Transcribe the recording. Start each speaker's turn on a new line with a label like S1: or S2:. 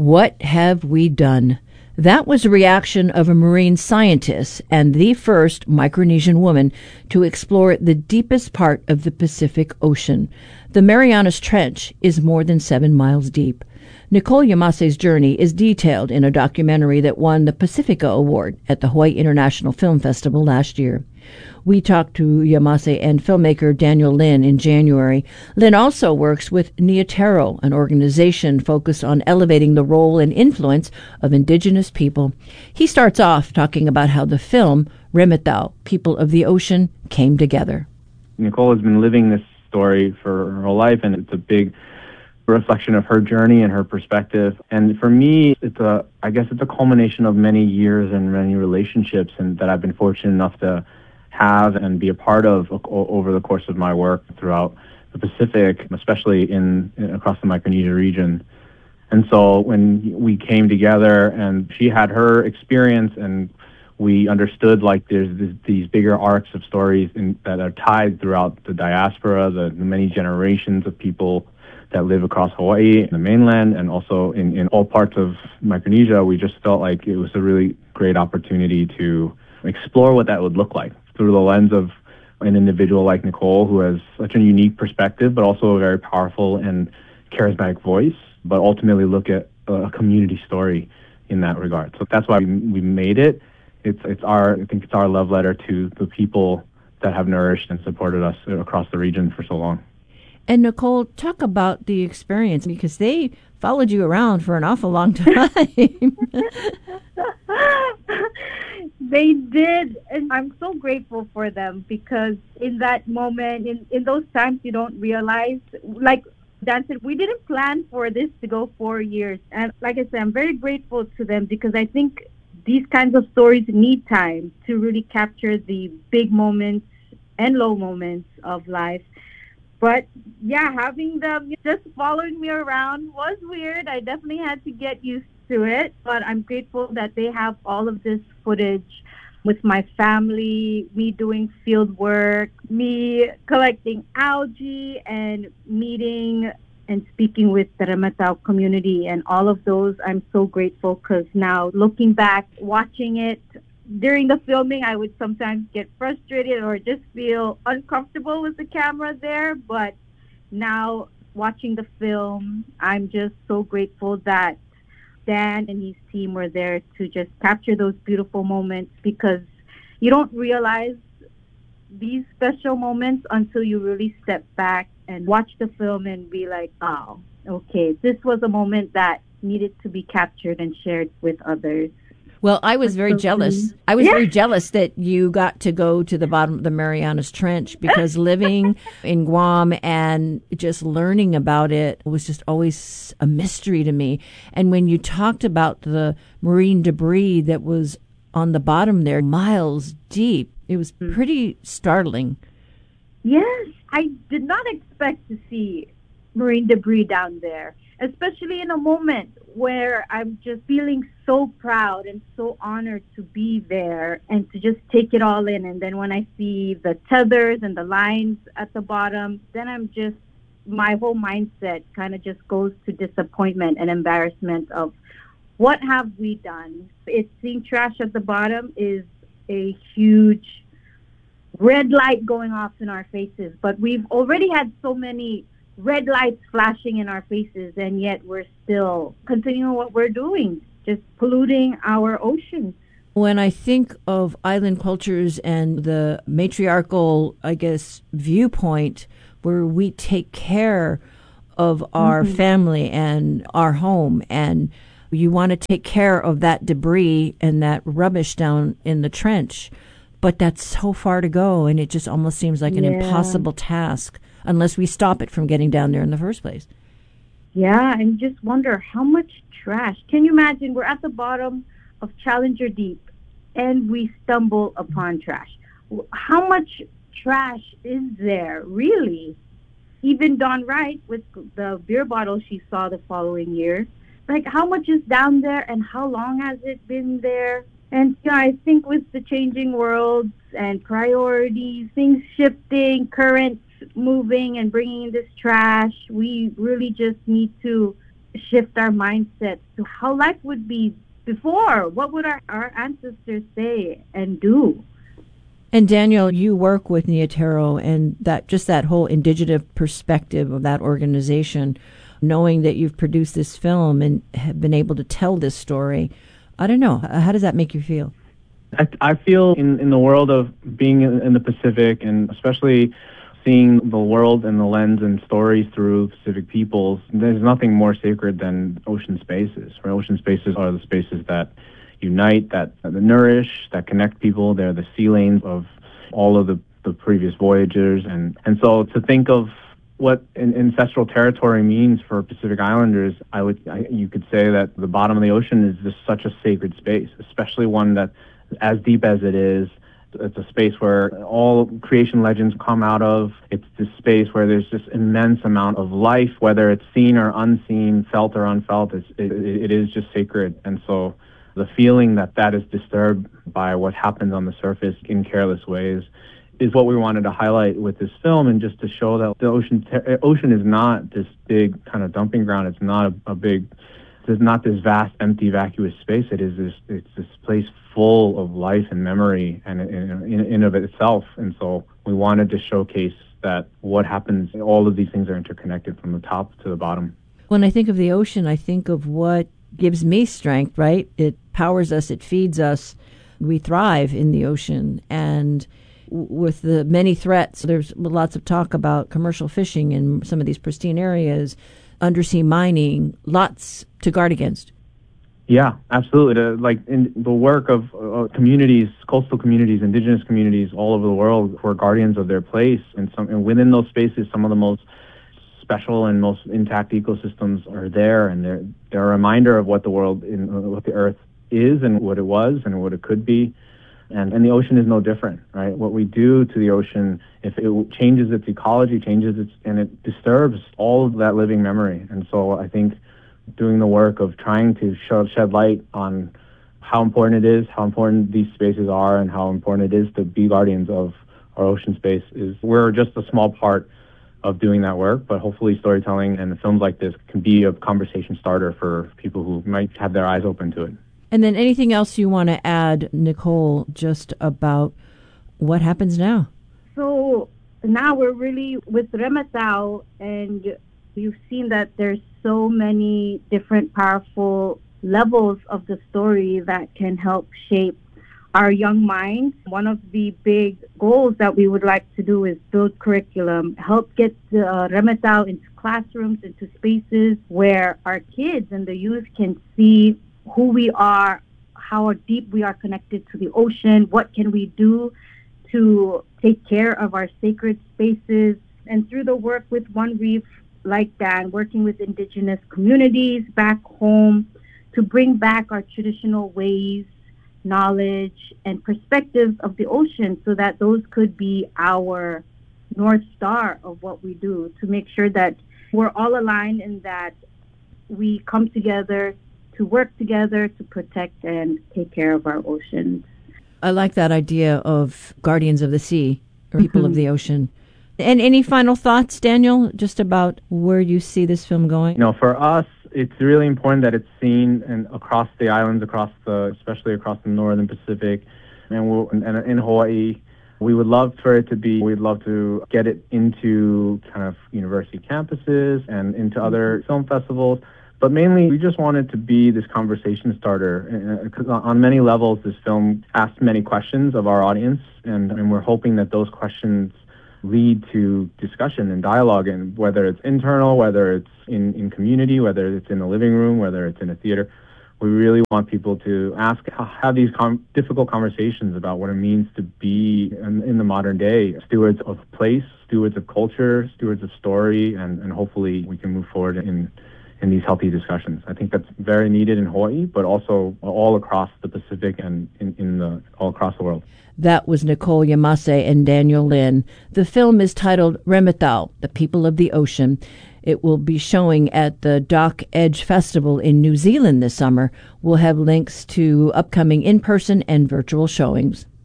S1: What have we done? That was a reaction of a marine scientist and the first Micronesian woman to explore the deepest part of the Pacific Ocean. The Marianas Trench is more than 7 miles deep. Nicole Yamase's journey is detailed in a documentary that won the Pacifica Award at the Hawaii International Film Festival last year. We talked to Yamase and filmmaker Daniel Lin in January. Lin also works with Niatero, an organization focused on elevating the role and influence of indigenous people. He starts off talking about how the film, Remetau, People of the Ocean, came together.
S2: Nicole has been living this story for her whole life, and it's a big reflection of her journey and her perspective. And for me, I guess it's a culmination of many years and many relationships and that I've been fortunate enough to have and be a part of over the course of my work throughout the Pacific, especially across the Micronesia region. And so when we came together and she had her experience and we understood like there's these bigger arcs of stories that are tied throughout the diaspora, the many generations of people that live across Hawaii and the mainland and also in all parts of Micronesia, we just felt like it was a really great opportunity to explore what that would look like through the lens of an individual like Nicole, who has such a unique perspective, but also a very powerful and charismatic voice, but ultimately look at a community story in that regard. So that's why we made it. I think it's our love letter to the people that have nourished and supported us across the region for so long.
S1: And Nicole, talk about the experience, because they followed you around for an awful long time.
S3: They did, and I'm so grateful for them because in that moment, in those times, you don't realize, like Dan said, we didn't plan for this to go 4 years. And like I said, I'm very grateful to them because I think these kinds of stories need time to really capture the big moments and low moments of life. But yeah, having them just following me around was weird. I definitely had to get used to it, but I'm grateful that they have all of this footage with my family, me doing field work, me collecting algae and meeting and speaking with the Remetau community and all of those. I'm so grateful because now looking back, watching it, during the filming, I would sometimes get frustrated or just feel uncomfortable with the camera there. But now watching the film, I'm just so grateful that Dan and his team were there to just capture those beautiful moments because you don't realize these special moments until you really step back and watch the film and be like, oh, okay, this was a moment that needed to be captured and shared with others.
S1: Well, I was very jealous. I was very jealous that you got to go to the bottom of the Marianas Trench because living in Guam and just learning about it was just always a mystery to me. And when you talked about the marine debris that was on the bottom there, miles deep, it was pretty startling.
S3: Yes, I did not expect to see marine debris down there, especially in a moment where I'm just feeling so proud and so honored to be there and to just take it all in. And then when I see the tethers and the lines at the bottom, then my whole mindset kind of just goes to disappointment and embarrassment of what have we done? Seeing trash at the bottom is a huge red light going off in our faces. But we've already had so many red lights flashing in our faces, and yet we're still continuing what we're doing, just polluting our oceans.
S1: When I think of island cultures and the matriarchal, I guess, viewpoint where we take care of our family and our home, and you want to take care of that debris and that rubbish down in the trench, but that's so far to go, and it just almost seems like an impossible task unless we stop it from getting down there in the first place.
S3: Yeah, and just wonder how much trash. Can you imagine we're at the bottom of Challenger Deep and we stumble upon trash? How much trash is there, really? Even Dawn Wright, with the beer bottle she saw the following year, like how much is down there and how long has it been there? And yeah, I think with the changing worlds and priorities, things shifting, currents moving and bringing in this trash, we really just need to shift our mindset to how life would be before. What would our ancestors say and do?
S1: And Daniel, you work with Nia Tero and that whole indigenous perspective of that organization, knowing that you've produced this film and have been able to tell this story. I don't know. How does that make you feel?
S2: I feel in the world of being in the Pacific, and especially seeing the world and the lens and stories through Pacific peoples, there's nothing more sacred than ocean spaces. Right? Ocean spaces are the spaces that unite, that nourish, that connect people. They're the sea lanes of all of the previous voyagers. And so to think of what ancestral territory means for Pacific Islanders, you could say that the bottom of the ocean is just such a sacred space, especially one that, as deep as it is, it's a space where all creation legends come out of. It's this space where there's this immense amount of life, whether it's seen or unseen, felt or unfelt. It is just sacred. And so the feeling that is disturbed by what happens on the surface in careless ways is what we wanted to highlight with this film, and just to show that the ocean is not this big kind of dumping ground. It's not there's not this vast, empty, vacuous space. It's this place full of life and memory and in of itself. And so we wanted to showcase that what happens, all of these things are interconnected from the top to the bottom.
S1: When I think of the ocean, I think of what gives me strength, right? It powers us, it feeds us. We thrive in the ocean. And with the many threats, there's lots of talk about commercial fishing in some of these pristine areas, undersea mining, lots to guard against.
S2: Yeah, absolutely. Like in the work of communities, coastal communities, indigenous communities all over the world who are guardians of their place, and within those spaces, some of the most special and most intact ecosystems are there, and they're a reminder of what the world, what the Earth is, and what it was, and what it could be. And the ocean is no different, right? What we do to the ocean, if it changes its ecology, and it disturbs all of that living memory. And so I think doing the work of trying to shed light on how important it is, how important these spaces are, and how important it is to be guardians of our ocean space we're just a small part of doing that work, but hopefully storytelling and films like this can be a conversation starter for people who might have their eyes open to it.
S1: And then anything else you want to add, Nicole, just about what happens now?
S3: So now we're really with Remetau, and you've seen that there's so many different powerful levels of the story that can help shape our young minds. One of the big goals that we would like to do is build curriculum, help get the Remetau into classrooms, into spaces where our kids and the youth can see who we are, how deep we are connected to the ocean, what can we do to take care of our sacred spaces. And through the work with One Reef, like Dan, working with indigenous communities back home to bring back our traditional ways, knowledge, and perspectives of the ocean, so that those could be our North Star of what we do, to make sure that we're all aligned and that we come together to work together to protect and take care of our oceans.
S1: I like that idea of guardians of the sea, or people of the ocean. And any final thoughts, Daniel, just about where you see this film going?
S2: For us, it's really important that it's seen across the islands, especially across the northern Pacific, and in Hawaii. We'd love to get it into kind of university campuses and into other film festivals. But mainly, we just want it to be this conversation starter, because on many levels, this film asks many questions of our audience, and we're hoping that those questions lead to discussion and dialogue, and whether it's internal, whether it's in community, whether it's in the living room, whether it's in a theater. We really want people to have these difficult conversations about what it means to be in the modern day stewards of place, stewards of culture, stewards of story, and hopefully we can move forward in these healthy discussions. I think that's very needed in Hawaii, but also all across the Pacific and all across the world.
S1: That was Nicole Yamase and Daniel Lin. The film is titled Remetau, The People of the Ocean. It will be showing at the Dock Edge Festival in New Zealand this summer. We'll have links to upcoming in-person and virtual showings.